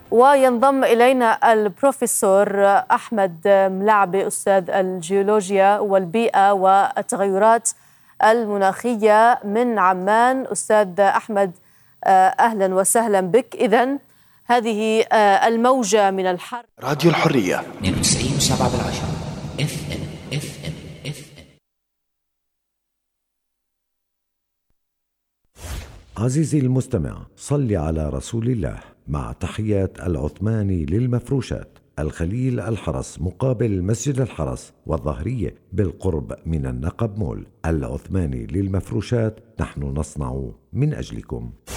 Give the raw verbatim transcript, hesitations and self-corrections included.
وينضم إلينا البروفيسور أحمد ملعبي أستاذ الجيولوجيا والبيئة والتغيرات المناخية من عمان. أستاذ أحمد أهلا وسهلا بك. إذن هذه الموجة من الحر. راديو الحرية اثنين وتسعين وسبعة بالعشرة اف ام اف ام اف ام. عزيزي المستمع، صل على رسول الله. مع تحيات العثماني للمفروشات، الخليل الحرس مقابل مسجد الحرس والظهرية بالقرب من النقب مول. العثماني للمفروشات، نحن نصنع من أجلكم.